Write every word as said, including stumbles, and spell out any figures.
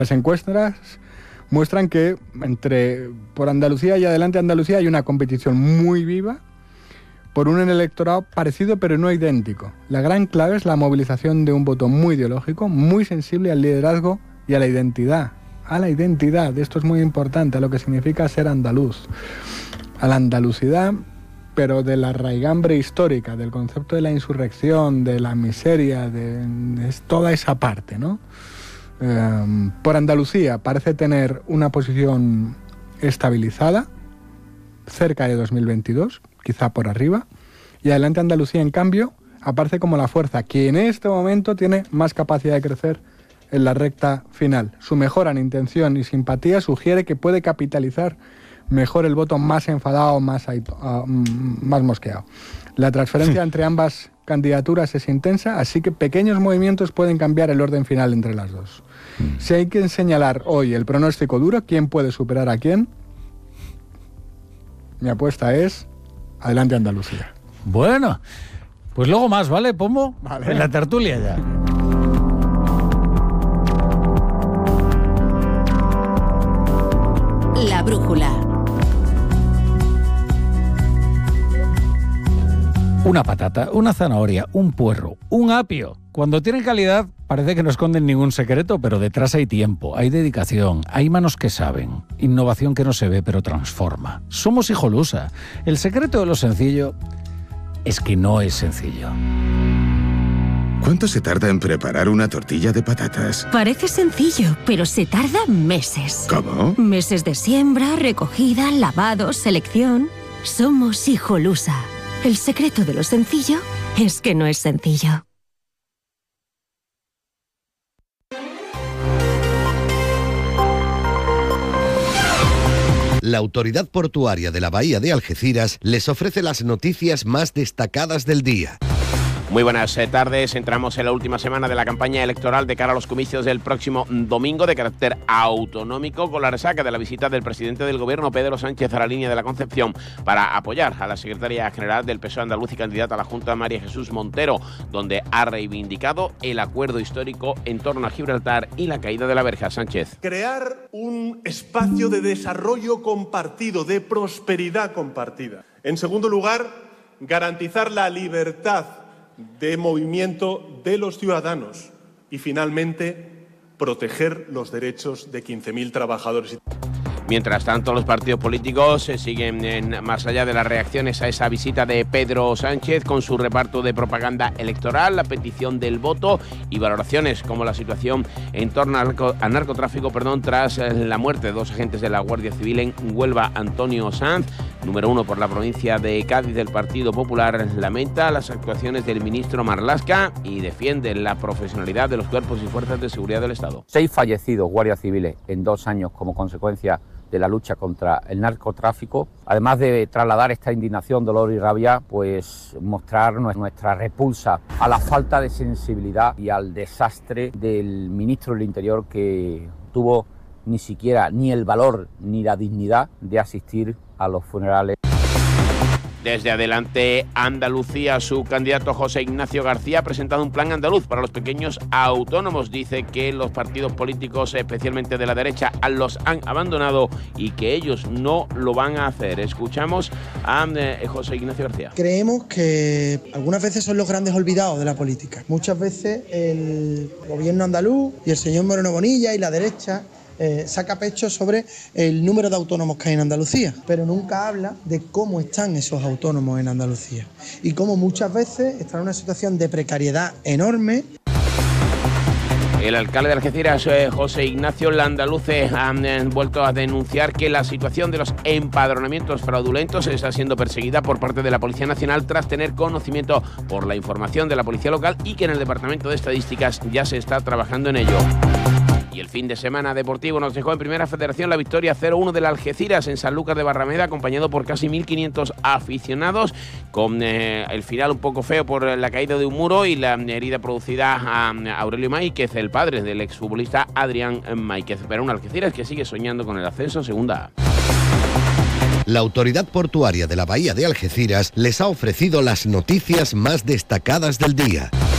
Las encuestas muestran que entre por Andalucía y Adelante Andalucía hay una competición muy viva por un electorado parecido pero no idéntico. La gran clave es la movilización de un voto muy ideológico, muy sensible al liderazgo y a la identidad. A la identidad, esto es muy importante, a lo que significa ser andaluz. A la andalucidad, pero de la raigambre histórica, del concepto de la insurrección, de la miseria, de, de toda esa parte, ¿no? Eh, por Andalucía parece tener una posición estabilizada, cerca de dos mil veintidós, quizá por arriba, y Adelante Andalucía, en cambio, aparece como la fuerza que en este momento tiene más capacidad de crecer en la recta final. Su mejora en intención y simpatía sugiere que puede capitalizar mejor el voto más enfadado, más, uh, más mosqueado. La transferencia entre ambas candidaturas es intensa, así que pequeños movimientos pueden cambiar el orden final entre las dos. Si hay que señalar hoy el pronóstico duro, quién puede superar a quién, mi apuesta es Adelante Andalucía. Bueno, pues luego más, ¿vale, Pombo? Vale. En la tertulia ya. La brújula. Una patata, una zanahoria, un puerro, un apio. Cuando tienen calidad parece que no esconden ningún secreto, pero detrás hay tiempo, hay dedicación, hay manos que saben, innovación que no se ve pero transforma. Somos Hijolusa. El secreto de lo sencillo es que no es sencillo. ¿Cuánto se tarda en preparar una tortilla de patatas? Parece sencillo, pero se tarda meses. ¿Cómo? Meses de siembra, recogida, lavado, selección. Somos Hijolusa. El secreto de lo sencillo es que no es sencillo. La Autoridad Portuaria de la Bahía de Algeciras les ofrece las noticias más destacadas del día. Muy buenas tardes. Entramos en la última semana de la campaña electoral de cara a los comicios del próximo domingo de carácter autonómico, con la resaca de la visita del presidente del Gobierno, Pedro Sánchez, a la línea de la Concepción para apoyar a la secretaria general del P S O E andaluz y candidata a la Junta, María Jesús Montero, donde ha reivindicado el acuerdo histórico en torno a Gibraltar y la caída de la verja. Sánchez. Crear un espacio de desarrollo compartido, de prosperidad compartida. En segundo lugar, garantizar la libertad de movimiento de los ciudadanos y, finalmente, proteger los derechos de quince mil trabajadores. Mientras tanto, los partidos políticos siguen en, más allá de las reacciones a esa visita de Pedro Sánchez, con su reparto de propaganda electoral, la petición del voto y valoraciones como la situación en torno al, narco, al narcotráfico perdón, tras la muerte de dos agentes de la Guardia Civil en Huelva. Antonio Sanz, número uno por la provincia de Cádiz del Partido Popular, lamenta las actuaciones del ministro Marlaska y defiende la profesionalidad de los cuerpos y fuerzas de seguridad del Estado. Seis fallecidos guardias civiles en dos años como consecuencia de la lucha contra el narcotráfico. Además de trasladar esta indignación, dolor y rabia, pues mostrar nuestra repulsa a la falta de sensibilidad y al desastre del ministro del Interior, que tuvo ni siquiera ni el valor ni la dignidad de asistir a los funerales. Desde Adelante Andalucía, su candidato José Ignacio García ha presentado un plan andaluz para los pequeños autónomos. Dice que los partidos políticos, especialmente de la derecha, los han abandonado y que ellos no lo van a hacer. Escuchamos a eh, José Ignacio García. Creemos que algunas veces son los grandes olvidados de la política. Muchas veces el gobierno andaluz y el señor Moreno Bonilla y la derecha Eh, saca pecho sobre el número de autónomos que hay en Andalucía, pero nunca habla de cómo están esos autónomos en Andalucía y cómo muchas veces están en una situación de precariedad enorme. El alcalde de Algeciras, eh, José Ignacio Landaluce, ha eh, vuelto a denunciar que la situación de los empadronamientos fraudulentos está siendo perseguida por parte de la Policía Nacional tras tener conocimiento por la información de la Policía Local y que en el Departamento de Estadísticas ya se está trabajando en ello. Y el fin de semana deportivo nos dejó en Primera Federación la victoria cero uno del Algeciras en Sanlúcar de Barrameda, acompañado por casi mil quinientos aficionados, con eh, el final un poco feo por la caída de un muro y la herida producida a Aurelio Máiquez, el padre del exfutbolista Adrián Máiquez. Pero un Algeciras que sigue soñando con el ascenso a Segunda A. La Autoridad Portuaria de la Bahía de Algeciras les ha ofrecido las noticias más destacadas del día.